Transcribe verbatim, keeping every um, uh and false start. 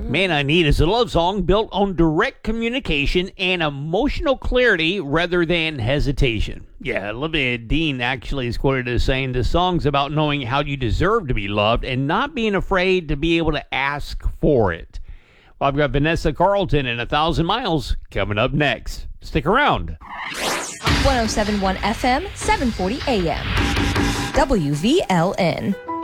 Man I Need is a love song built on direct communication and emotional clarity rather than hesitation. Yeah, Olivia Dean actually is quoted as saying the song's about knowing how you deserve to be loved and not being afraid to be able to ask for it. Well, I've got Vanessa Carlton and A Thousand Miles coming up next. Stick around. one oh seven point one F M, seven forty A M. W V L N.